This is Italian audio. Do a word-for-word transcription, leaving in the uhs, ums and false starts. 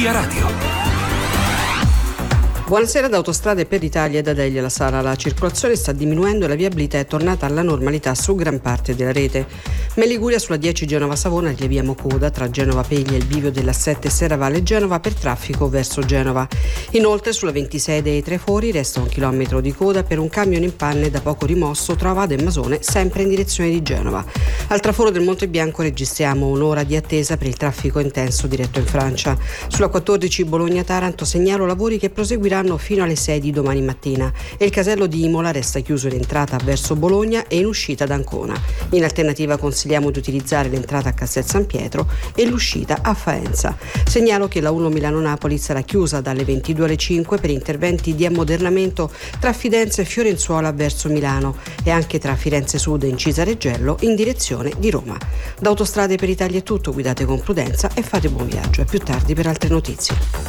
Via Radio. Buonasera. Da Autostrade per l'Italia e da Degli alla Sala la circolazione sta diminuendo e la viabilità è tornata alla normalità su gran parte della rete. Ma in Liguria sulla dieci Genova-Savona rileviamo coda tra Genova Peglia e il bivio della sette Serravalle Genova per traffico verso Genova. Inoltre sulla ventisei dei Trefori resta un chilometro di coda per un camion in panne da poco rimosso tra Avada e Masone, sempre in direzione di Genova. Al traforo del Monte Bianco registriamo un'ora di attesa per il traffico intenso diretto in Francia. Sulla quattordici Bologna-Taranto segnalo lavori che proseguiranno fino alle sei di domani mattina e il casello di Imola resta chiuso in entrata verso Bologna e in uscita da Ancona. In alternativa consigliamo di utilizzare l'entrata a Castel San Pietro e l'uscita a Faenza. Segnalo che la uno Milano-Napoli sarà chiusa dalle ventidue alle cinque per interventi di ammodernamento tra Fidenza e Fiorenzuola verso Milano e anche tra Firenze Sud e Incisa Reggello in direzione di Roma. Da Autostrade per l'Italia è tutto, guidate con prudenza e fate buon viaggio. A più tardi per altre notizie.